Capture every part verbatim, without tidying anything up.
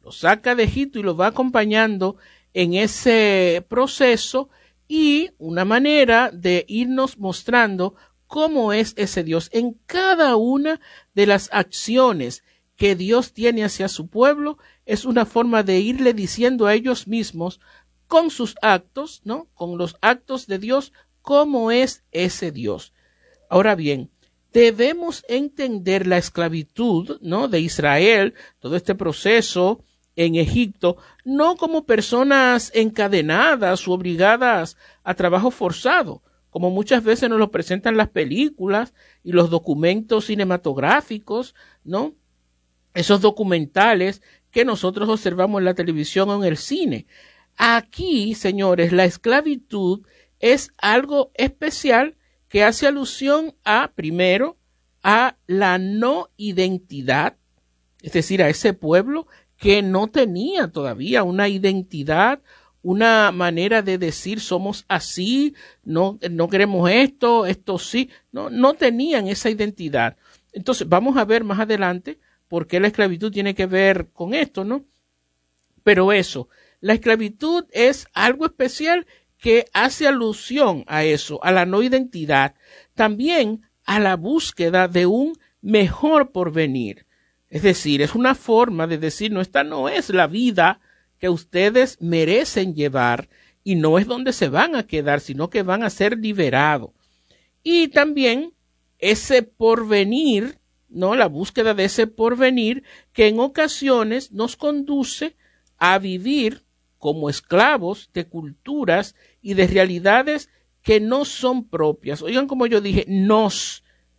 lo saca de Egipto y lo va acompañando en ese proceso, y una manera de irnos mostrando cómo es ese Dios en cada una de las acciones que Dios tiene hacia su pueblo. Es una forma de irle diciendo a ellos mismos con sus actos, ¿no? Con los actos de Dios, cómo es ese Dios. Ahora bien, debemos entender la esclavitud, ¿no?, de Israel, todo este proceso en Egipto, no como personas encadenadas u obligadas a trabajo forzado, como muchas veces nos lo presentan las películas y los documentos cinematográficos, ¿no? Esos documentales que nosotros observamos en la televisión o en el cine. Aquí, señores, la esclavitud es algo especial que hace alusión a, primero, a la no identidad, es decir, a ese pueblo que no tenía todavía una identidad, una manera de decir somos así, no, no queremos esto, esto sí, no, no tenían esa identidad. Entonces, vamos a ver más adelante por qué la esclavitud tiene que ver con esto, ¿no? Pero eso, la esclavitud es algo especial que hace alusión a eso, a la no identidad, también a la búsqueda de un mejor porvenir. Es decir, es una forma de decir, no, esta no es la vida que ustedes merecen llevar y no es donde se van a quedar, sino que van a ser liberados. Y también ese porvenir, ¿no? La búsqueda de ese porvenir que en ocasiones nos conduce a vivir como esclavos de culturas y de realidades que no son propias. Oigan, como yo dije, nos,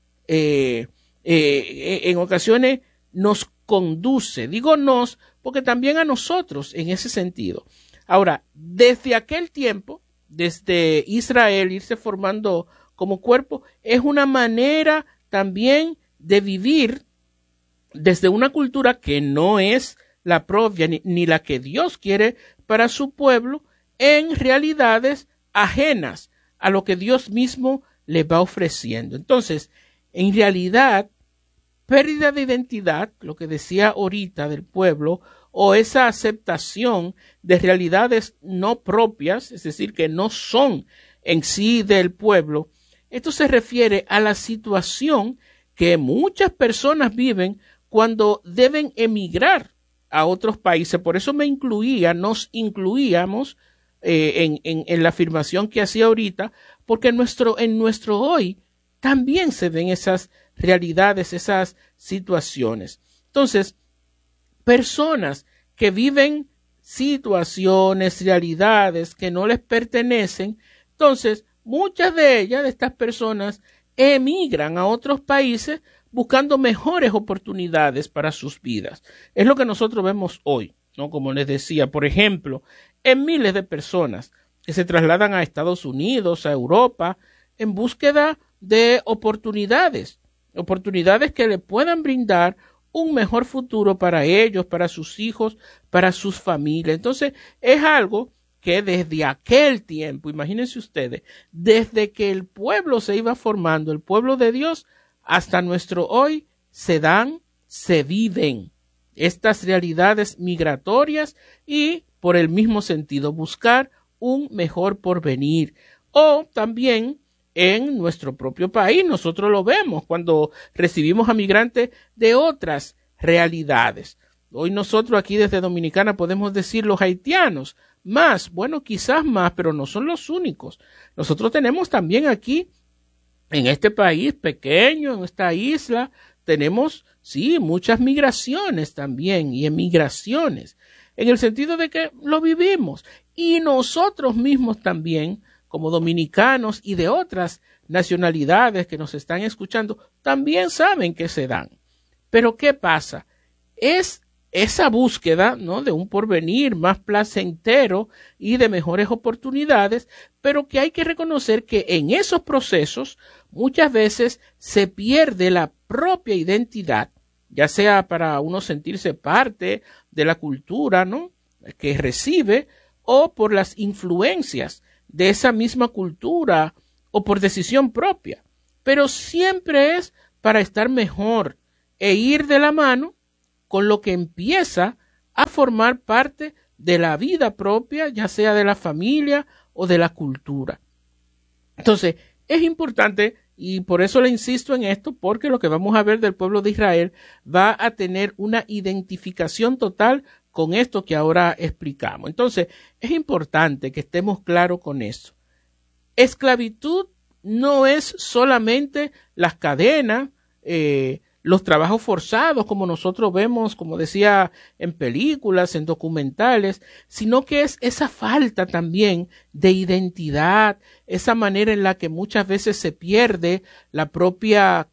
eh, eh, en ocasiones nos conduce. Digo nos porque también a nosotros en ese sentido. Ahora, desde aquel tiempo, desde Israel irse formando como cuerpo, es una manera también de vivir desde una cultura que no es la propia ni, ni la que Dios quiere para su pueblo, en realidades ajenas a lo que Dios mismo le va ofreciendo. Entonces, en realidad, pérdida de identidad, lo que decía ahorita del pueblo, o esa aceptación de realidades no propias, es decir, que no son en sí del pueblo, esto se refiere a la situación que muchas personas viven cuando deben emigrar a otros países. Por eso me incluía, nos incluíamos eh, en, en, en la afirmación que hacía ahorita, porque en nuestro, en nuestro hoy también se ven esas realidades, esas situaciones. Entonces, personas que viven situaciones, realidades que no les pertenecen, entonces muchas de ellas, de estas personas, emigran a otros países buscando mejores oportunidades para sus vidas. Es lo que nosotros vemos hoy, ¿no? Como les decía, por ejemplo, en miles de personas que se trasladan a Estados Unidos, a Europa, en búsqueda de oportunidades, oportunidades que le puedan brindar un mejor futuro para ellos, para sus hijos, para sus familias. Entonces, es algo que desde aquel tiempo, imagínense ustedes, desde que el pueblo se iba formando, el pueblo de Dios, hasta nuestro hoy, se dan, se viven estas realidades migratorias y, por el mismo sentido, buscar un mejor porvenir. O también en nuestro propio país, nosotros lo vemos cuando recibimos a migrantes de otras realidades. Hoy nosotros aquí desde Dominicana podemos decir los haitianos, más, bueno, quizás más, pero no son los únicos. Nosotros tenemos también aquí, en este país pequeño, en esta isla, tenemos, sí, muchas migraciones también y emigraciones, en el sentido de que lo vivimos. Y nosotros mismos también, como dominicanos y de otras nacionalidades que nos están escuchando, también saben que se dan. Pero ¿qué pasa? Es esa búsqueda, ¿no?, de un porvenir más placentero y de mejores oportunidades, pero que hay que reconocer que en esos procesos muchas veces se pierde la propia identidad, ya sea para uno sentirse parte de la cultura, ¿no?, que recibe, o por las influencias de esa misma cultura o por decisión propia, pero siempre es para estar mejor e ir de la mano con lo que empieza a formar parte de la vida propia, ya sea de la familia o de la cultura. Entonces, es importante, y por eso le insisto en esto, porque lo que vamos a ver del pueblo de Israel va a tener una identificación total con esto que ahora explicamos. Entonces, es importante que estemos claros con eso. Esclavitud no es solamente las cadenas, eh, los trabajos forzados, como nosotros vemos, como decía, en películas, en documentales, sino que es esa falta también de identidad, esa manera en la que muchas veces se pierde la propia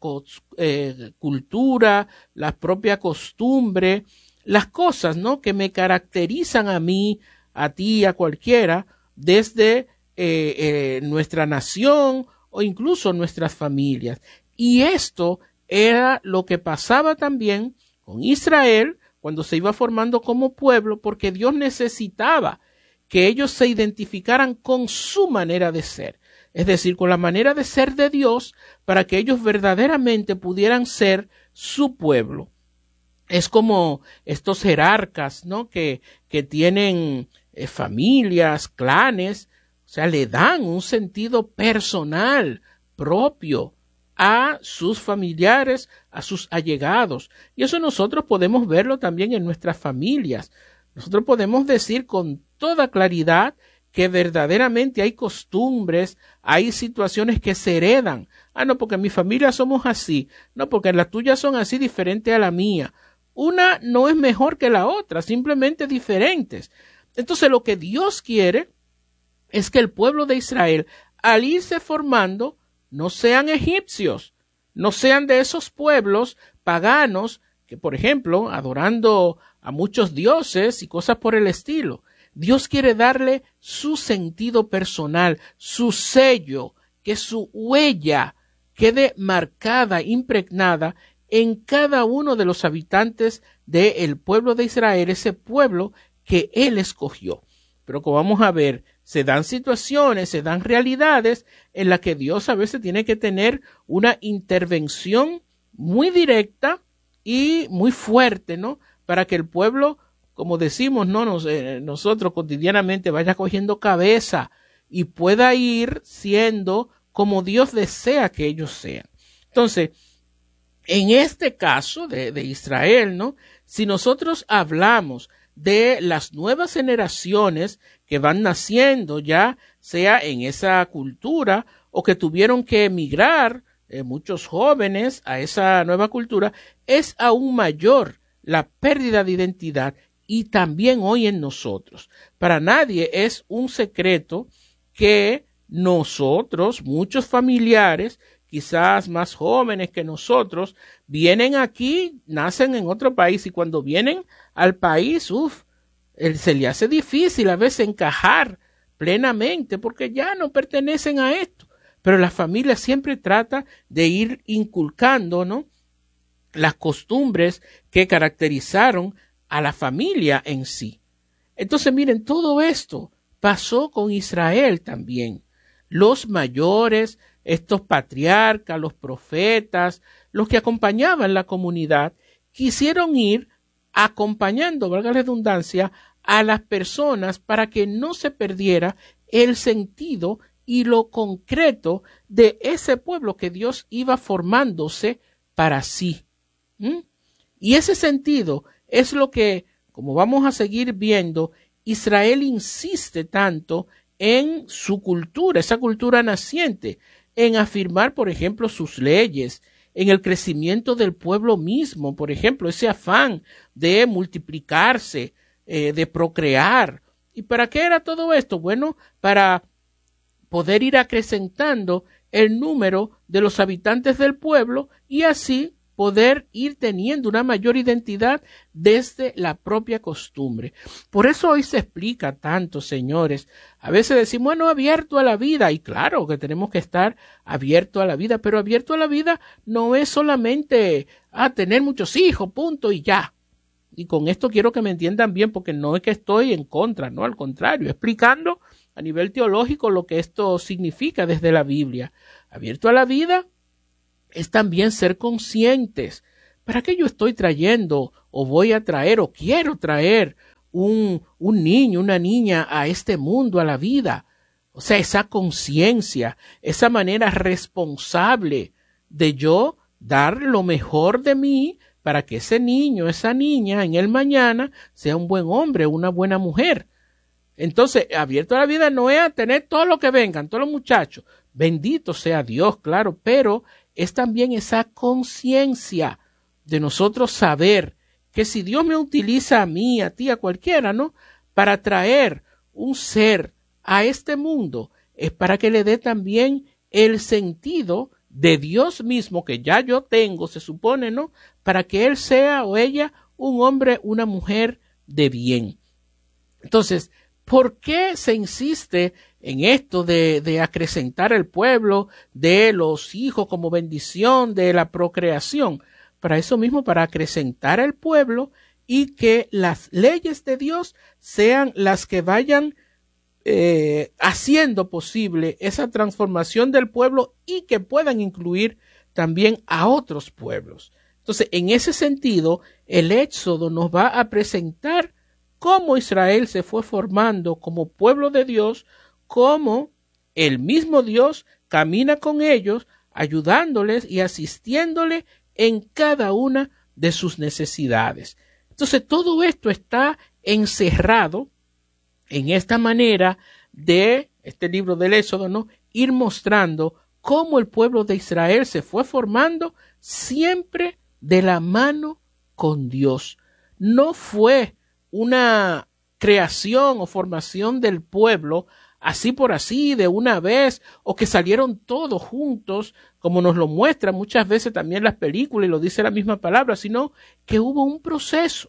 eh, cultura, la propia costumbre, las cosas, ¿no?, que me caracterizan a mí, a ti, a cualquiera, desde eh, eh, nuestra nación o incluso nuestras familias. Y esto era lo que pasaba también con Israel cuando se iba formando como pueblo, porque Dios necesitaba que ellos se identificaran con su manera de ser, es decir, con la manera de ser de Dios, para que ellos verdaderamente pudieran ser su pueblo. Es como estos jerarcas, ¿no?, que, que tienen eh, familias, clanes, o sea, le dan un sentido personal propio a sus familiares, a sus allegados. Y eso nosotros podemos verlo también en nuestras familias. Nosotros podemos decir con toda claridad que verdaderamente hay costumbres, hay situaciones que se heredan. Ah, no, porque en mi familia somos así. No, porque las tuyas son así, diferente a la mía. Una no es mejor que la otra, simplemente diferentes. Entonces, lo que Dios quiere es que el pueblo de Israel, al irse formando, no sean egipcios, no sean de esos pueblos paganos que, por ejemplo, adorando a muchos dioses y cosas por el estilo. Dios quiere darle su sentido personal, su sello, que su huella quede marcada, impregnada en cada uno de los habitantes del pueblo de Israel, ese pueblo que Él escogió. Pero como vamos a ver, se dan situaciones, se dan realidades en las que Dios a veces tiene que tener una intervención muy directa y muy fuerte, ¿no?, para que el pueblo, como decimos, no nos, eh, nosotros cotidianamente, vaya cogiendo cabeza y pueda ir siendo como Dios desea que ellos sean. Entonces, en este caso de, de Israel, ¿no?, si nosotros hablamos de las nuevas generaciones que van naciendo, ya sea en esa cultura o que tuvieron que emigrar, eh, muchos jóvenes a esa nueva cultura, es aún mayor la pérdida de identidad, y también hoy en nosotros. Para nadie es un secreto que nosotros, muchos familiares, quizás más jóvenes que nosotros, vienen aquí, nacen en otro país, y cuando vienen al país, uff, se le hace difícil a veces encajar plenamente porque ya no pertenecen a esto. Pero la familia siempre trata de ir inculcando, ¿no?, las costumbres que caracterizaron a la familia en sí. Entonces, miren, todo esto pasó con Israel también. Los mayores, estos patriarcas, los profetas, los que acompañaban la comunidad, quisieron ir acompañando, valga la redundancia, a las personas para que no se perdiera el sentido y lo concreto de ese pueblo que Dios iba formándose para sí. ¿Mm? Y ese sentido es lo que, como vamos a seguir viendo, Israel insiste tanto en su cultura, esa cultura naciente, en afirmar, por ejemplo, sus leyes, en el crecimiento del pueblo mismo, por ejemplo, ese afán de multiplicarse, eh, de procrear. ¿Y para qué era todo esto? Bueno, para poder ir acrecentando el número de los habitantes del pueblo y así poder ir teniendo una mayor identidad desde la propia costumbre. Por eso hoy se explica tanto, señores. A veces decimos, bueno, abierto a la vida, y claro que tenemos que estar abierto a la vida, pero abierto a la vida no es solamente a tener muchos hijos, punto y ya. Y con esto quiero que me entiendan bien, porque no es que estoy en contra, no, al contrario, explicando a nivel teológico lo que esto significa desde la Biblia. Abierto a la vida es también ser conscientes ¿para qué yo estoy trayendo o voy a traer o quiero traer un, un niño, una niña a este mundo, a la vida? O sea, esa conciencia, esa manera responsable de yo dar lo mejor de mí para que ese niño, esa niña en el mañana sea un buen hombre, una buena mujer. Entonces, abierto a la vida no es a tener todo lo que vengan, todos los muchachos. Bendito sea Dios, claro, pero es también esa conciencia de nosotros saber que si Dios me utiliza a mí, a ti, a cualquiera, ¿no? Para traer un ser a este mundo, es para que le dé también el sentido de Dios mismo que ya yo tengo, se supone, ¿no? Para que él sea o ella un hombre, una mujer de bien. Entonces, ¿por qué se insiste en esto de, de acrecentar el pueblo, de los hijos como bendición, de la procreación? Para eso mismo, para acrecentar el pueblo y que las leyes de Dios sean las que vayan eh, haciendo posible esa transformación del pueblo y que puedan incluir también a otros pueblos. Entonces, en ese sentido, el Éxodo nos va a presentar cómo Israel se fue formando como pueblo de Dios, cómo el mismo Dios camina con ellos, ayudándoles y asistiéndoles en cada una de sus necesidades. Entonces, todo esto está encerrado en esta manera de este libro del Éxodo, ¿no? Ir mostrando cómo el pueblo de Israel se fue formando siempre de la mano con Dios. No fue una creación o formación del pueblo así por así, de una vez, o que salieron todos juntos, como nos lo muestran muchas veces también las películas y lo dice la misma palabra, sino que hubo un proceso.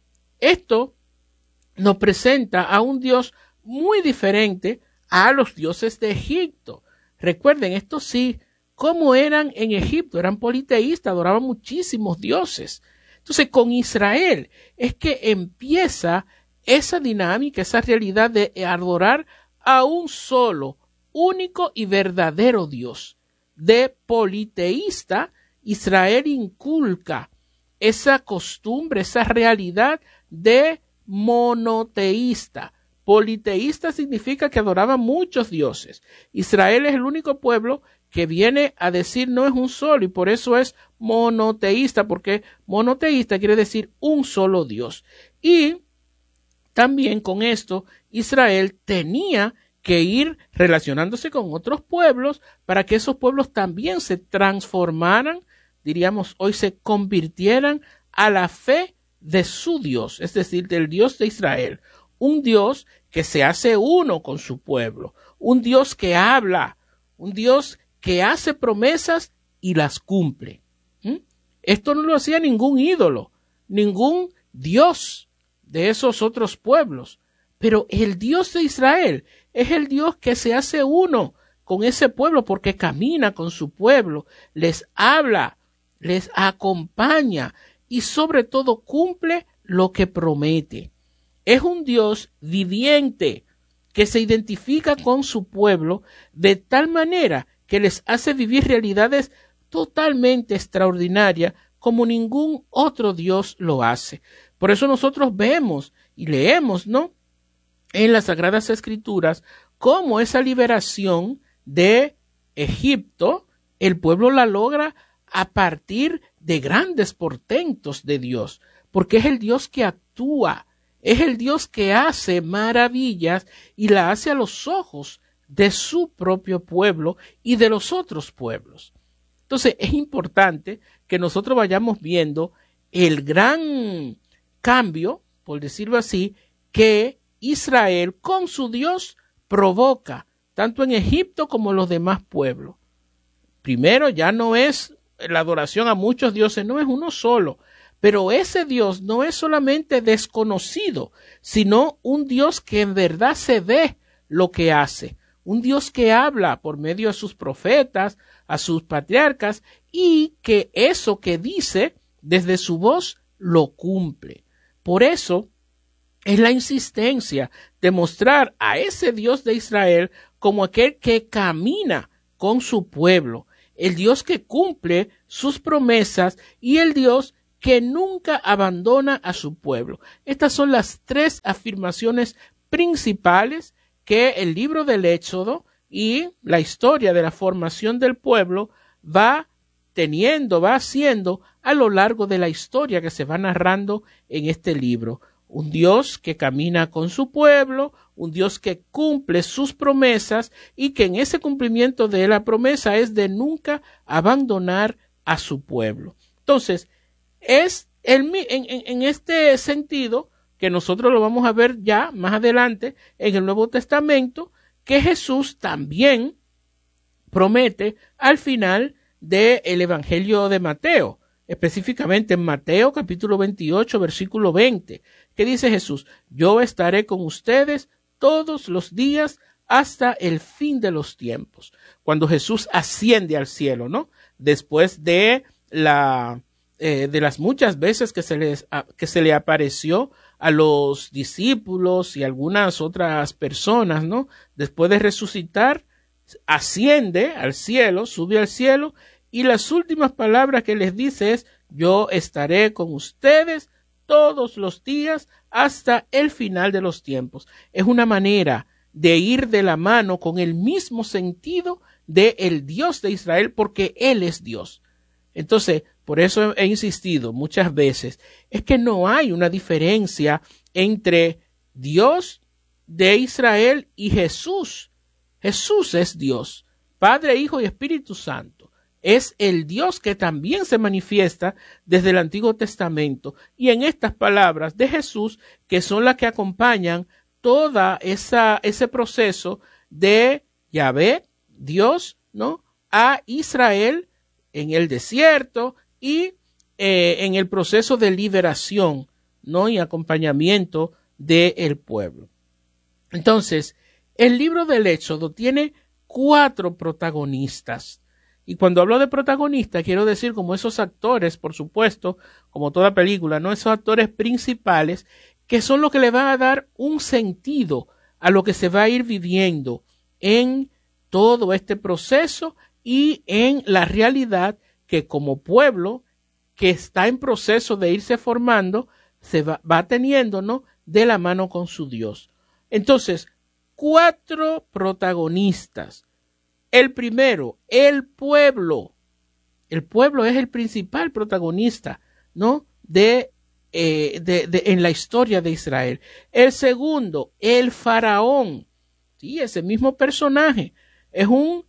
Esto nos presenta a un Dios muy diferente a los dioses de Egipto. Recuerden, esto sí, cómo eran en Egipto, eran politeístas, adoraban muchísimos dioses. Entonces, con Israel es que empieza esa dinámica, esa realidad de adorar a un solo, único y verdadero Dios. De politeísta, Israel inculca esa costumbre, esa realidad de monoteísta. Politeísta significa que adoraba muchos dioses. Israel es el único pueblo que viene a decir no es un solo y por eso es monoteísta, porque monoteísta quiere decir un solo Dios. Y también con esto Israel tenía que ir relacionándose con otros pueblos para que esos pueblos también se transformaran, diríamos hoy se convirtieran a la fe de su Dios, es decir, del Dios de Israel. Un Dios que se hace uno con su pueblo, un Dios que habla, un Dios que hace promesas y las cumple. ¿Mm? Esto no lo hacía ningún ídolo, ningún Dios de esos otros pueblos, pero el Dios de Israel es el Dios que se hace uno con ese pueblo porque camina con su pueblo, les habla, les acompaña y sobre todo cumple lo que promete. Es un Dios viviente que se identifica con su pueblo de tal manera que les hace vivir realidades totalmente extraordinarias como ningún otro Dios lo hace. Por eso nosotros vemos y leemos, ¿no?, en las Sagradas Escrituras cómo esa liberación de Egipto, el pueblo la logra a partir de grandes portentos de Dios, porque es el Dios que actúa, es el Dios que hace maravillas y la hace a los ojos de su propio pueblo y de los otros pueblos. Entonces es importante que nosotros vayamos viendo el gran cambio, por decirlo así, que Israel con su Dios provoca, tanto en Egipto como en los demás pueblos. Primero, ya no es la adoración a muchos dioses, no es uno solo, pero ese Dios no es solamente desconocido, sino un Dios que en verdad se ve lo que hace, un Dios que habla por medio de sus profetas, a sus patriarcas, y que eso que dice desde su voz lo cumple. Por eso es la insistencia de mostrar a ese Dios de Israel como aquel que camina con su pueblo, el Dios que cumple sus promesas y el Dios que nunca abandona a su pueblo. Estas son las tres afirmaciones principales que el libro del Éxodo y la historia de la formación del pueblo va teniendo, va haciendo a lo largo de la historia que se va narrando en este libro. Un Dios que camina con su pueblo, un Dios que cumple sus promesas y que en ese cumplimiento de la promesa es de nunca abandonar a su pueblo. Entonces, es el, en, en, en este sentido que nosotros lo vamos a ver ya más adelante en el Nuevo Testamento, que Jesús también promete al final del Evangelio de Mateo, específicamente en Mateo capítulo veintiocho, versículo veinte, que dice Jesús: yo estaré con ustedes todos los días hasta el fin de los tiempos. Cuando Jesús asciende al cielo, ¿no? Después de la eh, de las muchas veces que se les a, que se le apareció a los discípulos y algunas otras personas, ¿no? Después de resucitar, asciende al cielo, sube al cielo, y las últimas palabras que les dice es: yo estaré con ustedes todos los días hasta el final de los tiempos. Es una manera de ir de la mano con el mismo sentido de el Dios de Israel, porque Él es Dios. Entonces, por eso he insistido muchas veces, es que no hay una diferencia entre Dios de Israel y Jesús. Jesús es Dios, Padre, Hijo y Espíritu Santo. Es el Dios que también se manifiesta desde el Antiguo Testamento. Y en estas palabras de Jesús, que son las que acompañan toda esa, ese proceso de Yahvé, Dios, ¿no?, a Israel en el desierto y eh, en el proceso de liberación, ¿no?, y acompañamiento del pueblo. Entonces, el libro del Éxodo tiene cuatro protagonistas. Y cuando hablo de protagonistas, quiero decir como esos actores, por supuesto, como toda película, ¿no?, esos actores principales que son los que le van a dar un sentido a lo que se va a ir viviendo en todo este proceso y en la realidad que como pueblo que está en proceso de irse formando, se va, va teniendo, ¿no?, de la mano con su Dios. Entonces, cuatro protagonistas. El primero, el pueblo. El pueblo es el principal protagonista, ¿no?, de, eh, de, de en la historia de Israel. El segundo, el faraón. Sí, ese mismo personaje es un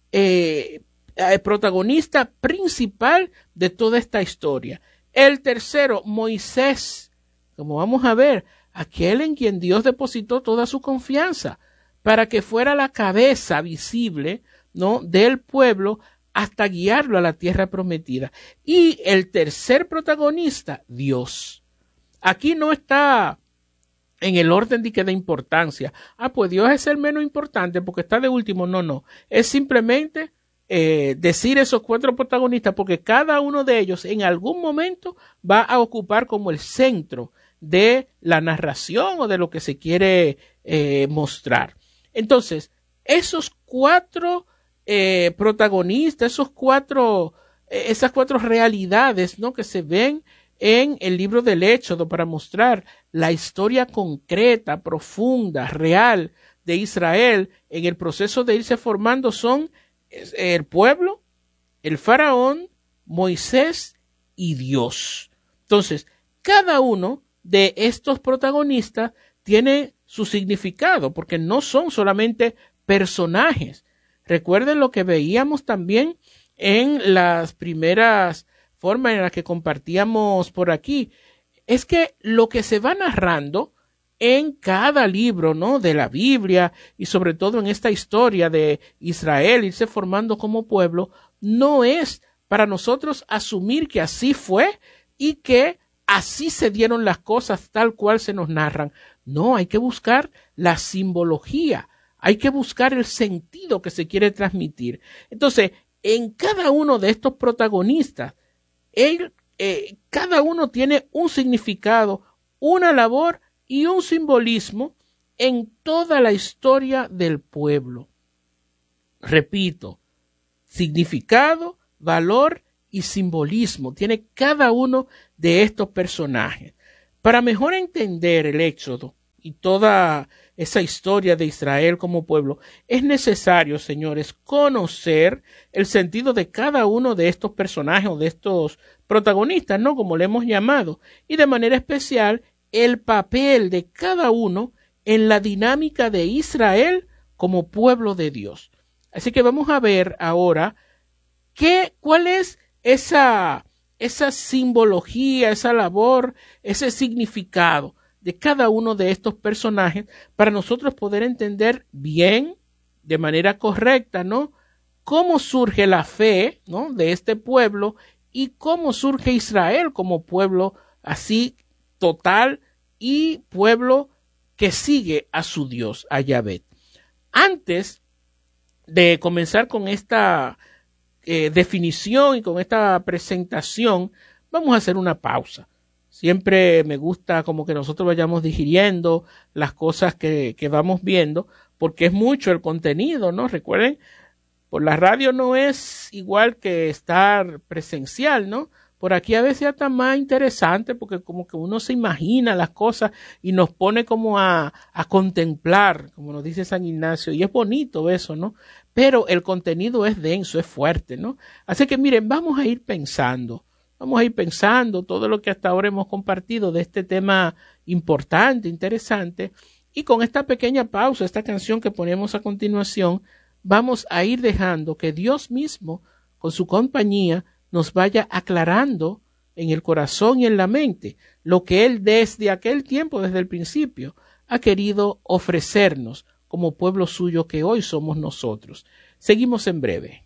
eh, protagonista principal de toda esta historia. El tercero, Moisés. Como vamos a ver, aquel en quien Dios depositó toda su confianza para que fuera la cabeza visible, ¿no?, del pueblo hasta guiarlo a la tierra prometida. Y el tercer protagonista, Dios. Aquí no está en el orden de que de importancia. Ah, pues Dios es el menos importante porque está de último. No, no. Es simplemente eh, decir esos cuatro protagonistas porque cada uno de ellos en algún momento va a ocupar como el centro de la narración o de lo que se quiere eh, mostrar. Entonces, esos cuatro eh, protagonistas, esos cuatro, eh, esas cuatro realidades, ¿no?, que se ven en el libro del Éxodo para mostrar la historia concreta, profunda, real de Israel en el proceso de irse formando son el pueblo, el faraón, Moisés y Dios. Entonces, cada uno de estos protagonistas tiene su significado, porque no son solamente personajes. Recuerden lo que veíamos también en las primeras formas en las que compartíamos por aquí. Es que lo que se va narrando en cada libro, ¿no?, de la Biblia y sobre todo en esta historia de Israel irse formando como pueblo, no es para nosotros asumir que así fue y que así se dieron las cosas tal cual se nos narran. No, hay que buscar la simbología, hay que buscar el sentido que se quiere transmitir. Entonces, en cada uno de estos protagonistas, él, eh, cada uno tiene un significado, una labor y un simbolismo en toda la historia del pueblo. Repito, significado, valor y simbolismo tiene cada uno de estos personajes. Para mejor entender el Éxodo y toda esa historia de Israel como pueblo, es necesario, señores, conocer el sentido de cada uno de estos personajes o de estos protagonistas, ¿no? Como le hemos llamado, y de manera especial el papel de cada uno en la dinámica de Israel como pueblo de Dios. Así que vamos a ver ahora qué, cuál es esa, esa simbología, esa labor, ese significado de cada uno de estos personajes para nosotros poder entender bien, de manera correcta, ¿no? Cómo surge la fe, ¿no? De este pueblo y cómo surge Israel como pueblo así total y pueblo que sigue a su Dios, a Yahvé. Antes de comenzar con esta eh, definición y con esta presentación, vamos a hacer una pausa. Siempre me gusta como que nosotros vayamos digiriendo las cosas que, que vamos viendo, porque es mucho el contenido, ¿no? Recuerden, por la radio no es igual que estar presencial, ¿no? Por aquí a veces está más interesante porque como que uno se imagina las cosas y nos pone como a, a contemplar, como nos dice San Ignacio, y es bonito eso, ¿no? Pero el contenido es denso, es fuerte, ¿no? Así que miren, vamos a ir pensando, vamos a ir pensando todo lo que hasta ahora hemos compartido de este tema importante, interesante, y con esta pequeña pausa, esta canción que ponemos a continuación, vamos a ir dejando que Dios mismo, con su compañía, nos vaya aclarando en el corazón y en la mente lo que Él desde aquel tiempo, desde el principio, ha querido ofrecernos como pueblo suyo que hoy somos nosotros. Seguimos en breve.